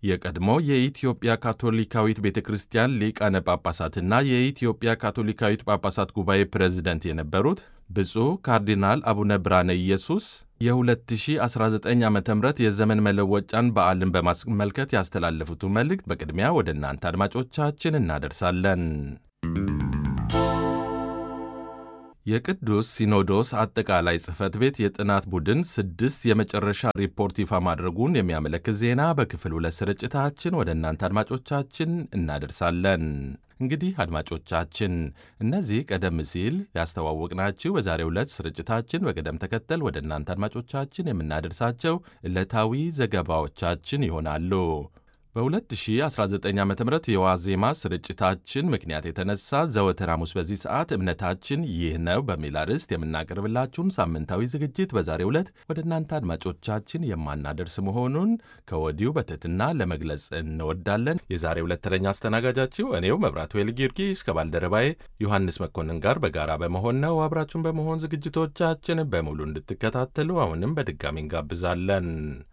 የቀድሞ የኢትዮጵያ ካቶሊካዊት ቤተክርስቲያን ሊቃነ ጳጳሳትና የኢትዮጵያ ካቶሊካዊት ጳጳሳት ጉባኤ ፕሬዝደንት የነበሩት ብፁዕ ካርዲናል አቡነ ብርሃነ ኢየሱስ የ2019 ዓ.ም የዘመን መለወጫን በዓልን በማስመልከት ያስተላለፉትን መልእክት በቅድሚያ ወደ እናንተ አድማጮቻችን እናደርሳለን። የቅዱስ ሲኖዶስ አጠቃላይ ጽሕፈት ቤት የጥናት ቡድን 6 የመጨረሻ ሪፖርት ይፋ ማድረጉን የሚያመለክት ዜና በክፍል 2 ስርጭታችን ወደ እናንተ አድማጮቻችን እናደርሳለን። እንግዲህ አድማጮቻችን እነዚህ ቀደም ሲል ያስተዋወቅናችሁ በዛሬው ዕለት ስርጭታችን በቅደም ተከተል ወደ እናንተ አድማጮቻችን የምናደርሳቸው ዕለታዊ ዘገባዎቻችን ይሆናሉ። በ2019 ዓ.ም የዋዜማ ስርጭታችን ምክንያት የተነሳ ዘወትር ሐሙስ በዚህ ሰዓት እምነታችን ይህ ነው በሚል አርዕስት የምናቀርብላችሁን ሳምንታዊ ዝግጅት በዛሬው ዕለት ወደ እናንተ አድማጮቻችን የማናደርስ መሆኑን ከወዲሁ በትሕትና ለመግለጽ እንወዳለን። የዛሬው ዕለት ተረኛ አስተናጋጃችሁ እኔው መብራቱ ጊዮርጊስ ከባልደረባዬ ዮሐንስ መኮንን ጋር በጋራ በመሆን ነው። አብራችሁን በመሆን ዝግጅቶቻችን በሙሉ እንድትከታተሉ አሁንም በድጋሚ እንጋብዛለን።